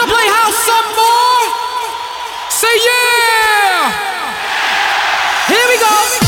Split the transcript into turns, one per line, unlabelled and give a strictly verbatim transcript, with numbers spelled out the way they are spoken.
play house some more? Say yeah! Here we go!